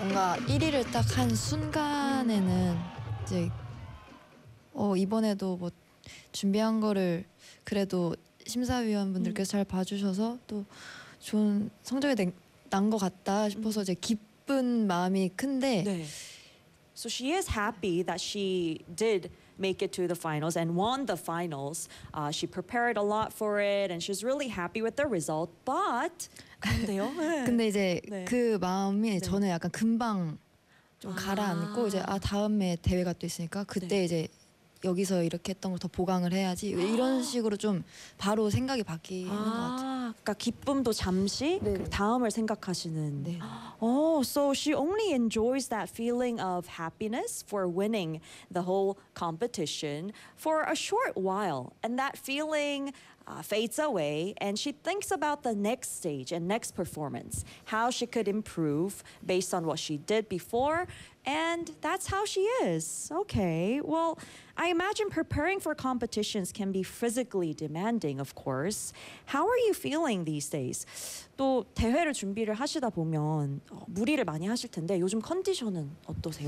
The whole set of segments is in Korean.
뭔가 1위를 딱 한 순간에는 이제 이번에도 뭐 준비한 거를 그래도 심사위원분들께서 잘 봐주셔서 또 좋은 성적이 난 것 같다 싶어서 이제 기쁜 마음이 큰데 네. So she is happy that she did make it to the finals and won the finals. She prepared a lot for it and she's really happy with the result. But 근데요? 네. 근데 이제 네. 그 마음이 네. 저는 약간 금방 좀 가라앉고 이제 다음에 대회가 또 있으니까 그때 네. 이제 여기서 이렇게 했던 걸 더 보강을 해야지 이런 식으로 좀 바로 생각이 바뀌는 것 같아요. 그러니까 기쁨도 잠시 네. 그 다음을 생각하시는. 네. Oh, so she only enjoys that feeling of happiness for winning the whole competition for a short while. And that feeling fades away and she thinks about the next stage and next performance, how she could improve based on what she did before. And that's how she is. Okay, well, I imagine preparing for competitions can be physically demanding, of course. How are you feeling these days? 또 대회를 준비를 하시다 보면 무리를 많이 하실 텐데 요즘 컨디션은 어떠세요?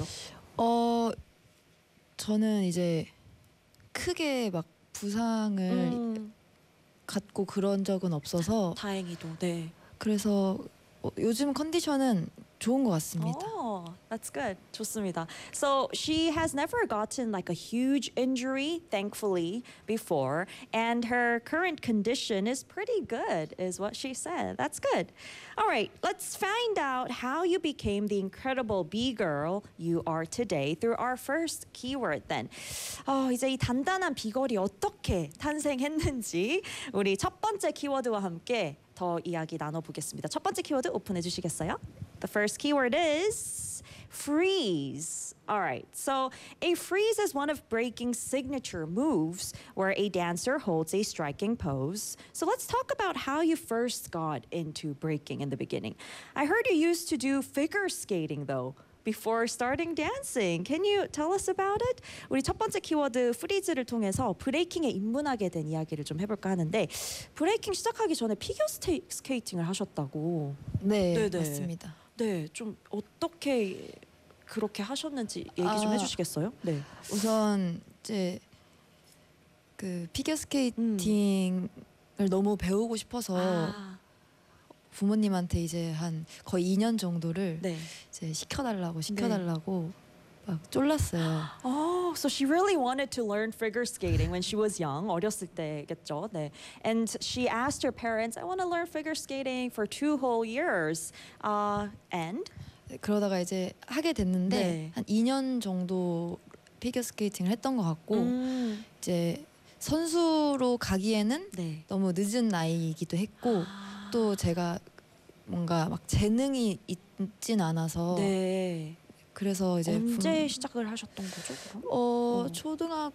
저는 이제 크게 막 부상을 갖고 그런 적은 없어서 다행히도 네. 그래서 요즘 컨디션은 좋은 것 같습니다. Oh, that's good. 좋습니다. So she has never gotten like a huge injury, thankfully, before, and her current condition is pretty good, is what she said. That's good. All right, let's find out how you became the incredible B-girl you are today through our first keyword then. 이제 이 단단한 비결이 어떻게 탄생했는지 우리 첫 번째 키워드와 함께 더 이야기 나눠보겠습니다. 첫 번째 키워드 오픈해 주시겠어요? The first keyword is freeze. All right, so a freeze is one of breaking's signature moves where a dancer holds a striking pose. So let's talk about how you first got into breaking in the beginning. I heard you used to do figure skating though. Before starting dancing. Can you tell us about it? 우리 첫 번째 키워드 프리즈를 통해서 브레이킹에 입문하게 된 이야기를 좀 해볼까 하는데 브레이킹 시작하기 전에 피겨 스케이팅을 하셨다고. 네, 네네. 맞습니다. 네, 좀 어떻게 그렇게 하셨는지 얘기 좀 해주시겠어요? 네. 우선 이제 그 피겨 스케이팅을 너무 배우고 싶어서 부모님한테 이제 한 거의 2년 정도를 네. 이제 시켜달라고 막 쫄랐어요. Oh, so she really wanted to learn figure skating when she was young. 어렸을 때겠죠. 네. And she asked her parents, I want to learn figure skating for 2 whole years. And? 그러다가 이제 하게 됐는데 네. 한 2년 정도 피겨 스케이팅을 했던 것 같고 이제 선수로 가기에는 네. 너무 늦은 나이이기도 했고 또 제가 뭔가 막 재능이 있진 않아서 네. 그래서 이제 언제 시작을 하셨던 거죠? 그럼? 초등학교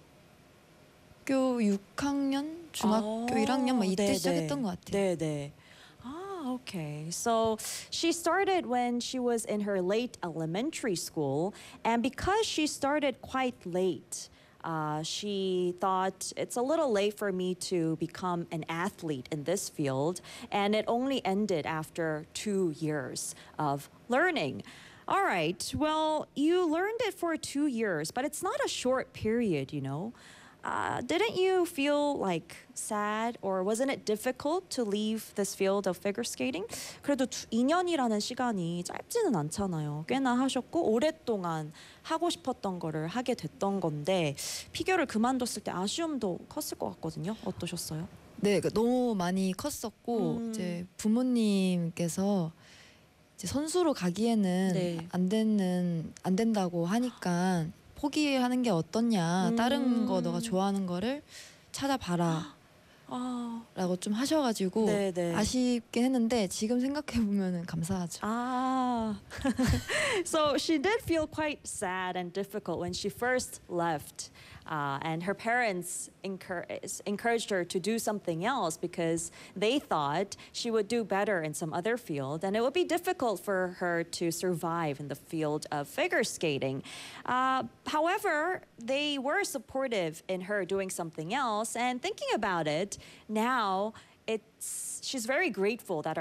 6학년, 중학교 1학년 막 이때 네, 시작했던 것 같아요. 네, 네. Okay. So she started when she was in her late elementary school, and because she started quite late, she thought it's a little late for me to become an athlete in this field, and it only ended after 2 years of learning. All right, well, you learned it for 2 years, but it's not a short period, you know. Didn't you feel like sad or wasn't it difficult to leave this field of figure skating? 그래도 2년이라는 시간이 짧지는 않잖아요. 꽤나 하셨고 오랫동안 하고 싶었던 거를 하게 됐던 건데 피겨를 그만뒀을 때 아쉬움도 컸을 것 같거든요. 어떠셨어요? 네, 너무 많이 컸었고 이제 부모님께서 이제 선수로 가기에는 네. 안 된다고 하니까 포기하는 게 어떻냐. 다른 거 너가 좋아하는 거를 찾아봐라. 라고 좀 하셔가지고 네네. 아쉽긴 했는데 지금 생각해 보면은 감사하죠. So she did feel quite sad and difficult when she first left. And her parents encouraged her to do something else because they thought she would do better in some other field and it would be difficult for her to survive in the field of figure skating. However, they were supportive in her doing something else and thinking about it, now she's very grateful that